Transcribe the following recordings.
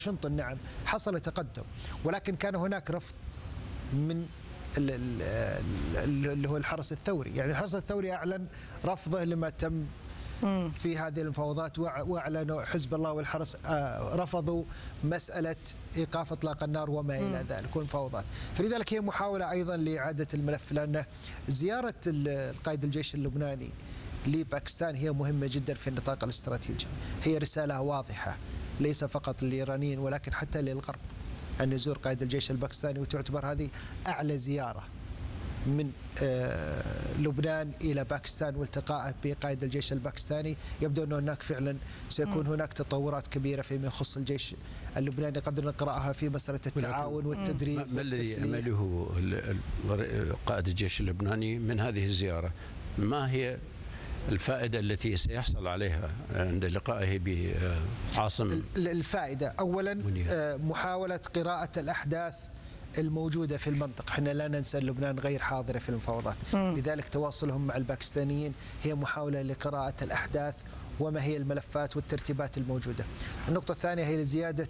واشنطن نعم حصل تقدم، ولكن كان هناك رفض من اللي هو الحرس الثوري. يعني الحرس الثوري أعلن رفضه لما تم في هذه المفاوضات، واعلنوا حزب الله والحرس رفضوا مسألة إيقاف إطلاق النار وما إلى ذلك والمفاوضات. فلذلك هي محاولة أيضا لإعادة الملف، لأن زيارة القائد الجيش اللبناني لباكستان هي مهمة جدا في النطاق الاستراتيجي. هي رسالة واضحة ليس فقط للإيرانيين ولكن حتى للغرب أن يزور قائد الجيش الباكستاني، وتعتبر هذه أعلى زيارة من لبنان إلى باكستان والتقائه بقائد الجيش الباكستاني. يبدو أن هناك فعلا سيكون هناك تطورات كبيرة فيما يخص الجيش اللبناني قد نقرأها في مسألة التعاون والتدريب. ما الذي يعمله قائد الجيش اللبناني من هذه الزيارة؟ ما هي الفائدة التي سيحصل عليها عند لقائه بعاصم؟ الفائدة أولا محاولة قراءة الأحداث الموجودة في المنطقة. احنا لا ننسى لبنان غير حاضرة في المفاوضات، لذلك تواصلهم مع الباكستانيين هي محاولة لقراءة الأحداث وما هي الملفات والترتيبات الموجودة. النقطة الثانية هي لزيادة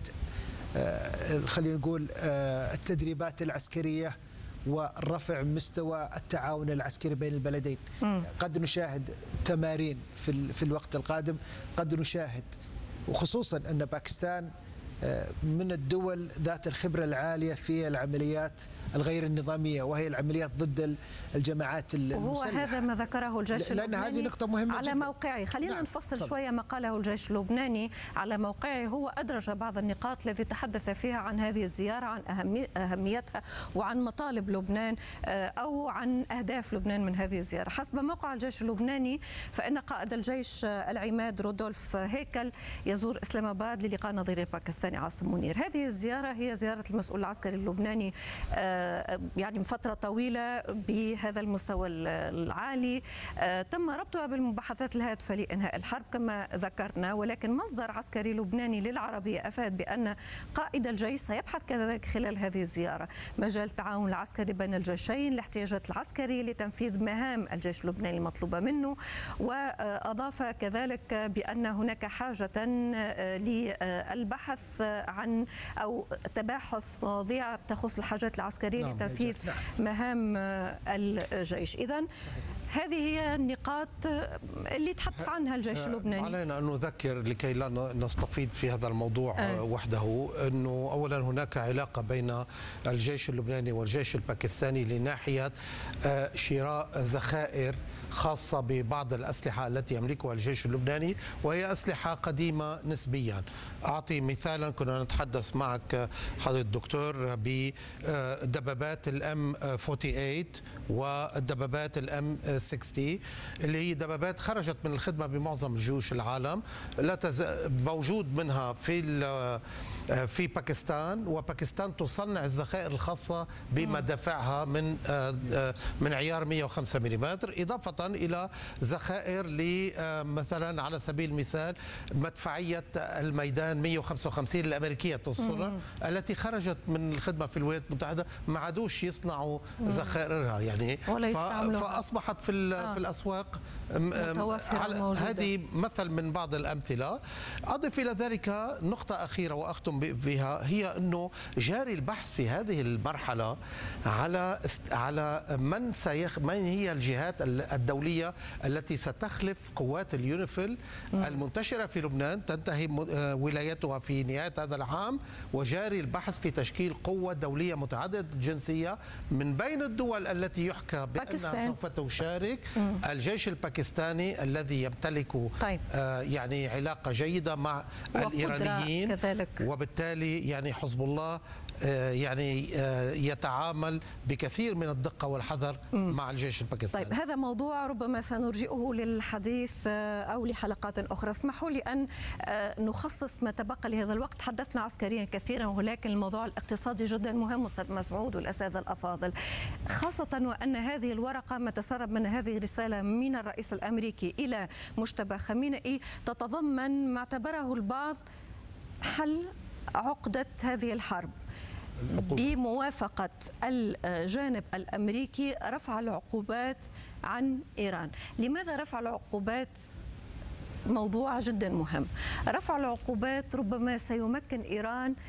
خلينا نقول التدريبات العسكرية ورفع مستوى التعاون العسكري بين البلدين. قد نشاهد تمارين في الوقت القادم، قد نشاهد، وخصوصا أن باكستان من الدول ذات الخبرة العالية في العمليات الغير النظامية، وهي العمليات ضد الجماعات المسلحة. وهذا ما ذكره الجيش اللبناني لأن هذه نقطة مهمة على جدا. موقعه. خلينا نعم. نفصل طبعا. شوية ما قاله الجيش اللبناني على موقعه. هو أدرج بعض النقاط التي تحدث فيها عن هذه الزيارة، عن أهميتها وعن مطالب لبنان أو عن أهداف لبنان من هذه الزيارة. حسب موقع الجيش اللبناني فإن قائد الجيش العماد رودولف هيكل يزور إسلام آباد للقاء نظيره الباكستاني عاصم منير. هذه الزيارة هي زيارة المسؤول العسكري اللبناني يعني من فترة طويلة بهذا المستوى العالي. تم ربطها بالمباحثات الهادفة لإنهاء الحرب كما ذكرنا، ولكن مصدر عسكري لبناني للعربية أفاد بأن قائد الجيش سيبحث كذلك خلال هذه الزيارة مجال التعاون العسكري بين الجيشين، الاحتياجات العسكرية لتنفيذ مهام الجيش اللبناني المطلوبة منه. وأضاف كذلك بأن هناك حاجة للبحث عن أو تباحث مواضيع تخص الحاجات العسكرية لتنفيذ مهام الجيش. إذن هذه هي النقاط اللي تحدث عنها الجيش اللبناني. علينا أن نذكر لكي لا نستفيض في هذا الموضوع وحده، أنه أولا هناك علاقة بين الجيش اللبناني والجيش الباكستاني لناحية شراء ذخائر خاصة ببعض الأسلحة التي يملكها الجيش اللبناني، وهي أسلحة قديمة نسبيا. أعطي مثالا، كنا نتحدث معك حضرتك الدكتور بدبابات الام 48 والدبابات الام 60 اللي هي دبابات خرجت من الخدمة بمعظم جيوش العالم، لا موجود منها في باكستان، وباكستان تصنع الذخائر الخاصة بمدافعها من عيار 105 ملم، إضافة إلى ذخائر مثلا على سبيل المثال مدفعية الميدان 155 الأمريكية الصنع التي خرجت من الخدمة في الولايات المتحدة، ما عادوش يصنعوا ذخائرها يعني، فأصبحت في الأسواق متوفرة. هذه مثل من بعض الأمثلة. أضف إلى ذلك نقطة أخيرة وأختم بها، هي أنه جاري البحث في هذه المرحلة على من هي الجهات الدولية التي ستخلف قوات اليونيفيل المنتشرة في لبنان، تنتهي ولايتها في نهاية هذا العام، وجاري البحث في تشكيل قوة دولية متعددة الجنسية من بين الدول التي يحكى بأنها سوف تشارك الجيش الباكستاني الذي يمتلك يعني علاقة جيدة مع الإيرانيين كذلك، وبالتالي يعني حزب الله يعني يتعامل بكثير من الدقة والحذر مع الجيش الباكستاني. طيب، هذا موضوع ربما سنرجئه للحديث أو لحلقات أخرى. اسمحوا لي أن نخصص ما تبقى لهذا الوقت. تحدثنا عسكريا كثيرا، ولكن الموضوع الاقتصادي جدا مهم أستاذ مسعود والأساتذة الأفاضل، خاصة وأن هذه الورقة ما تسرب من هذه الرسالة من الرئيس الأمريكي إلى مجتبى خامنئي تتضمن ما اعتبره البعض حل عقدة هذه الحرب بموافقة الجانب الأمريكي رفع العقوبات عن إيران. لماذا رفع العقوبات؟ موضوع جدا مهم. رفع العقوبات ربما سيمكن إيران